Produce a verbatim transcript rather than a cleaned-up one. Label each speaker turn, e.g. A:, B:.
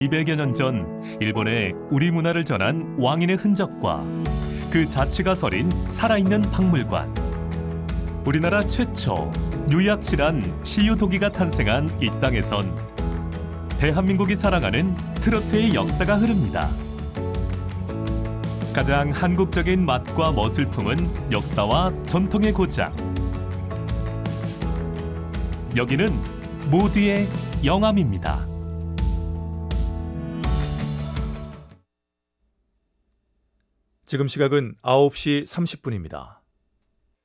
A: 이백여 년 전 일본에 우리 문화를 전한 왕인의 흔적과 그 자취가 서린 살아있는 박물관. 우리나라 최초 유약실한 시유도기가 탄생한 이 땅에선 대한민국이 사랑하는 트로트의 역사가 흐릅니다. 가장 한국적인 맛과 멋을 품은 역사와 전통의 고장. 여기는 모두의 영암입니다.
B: 지금 시각은 아홉 시 삼십 분입니다.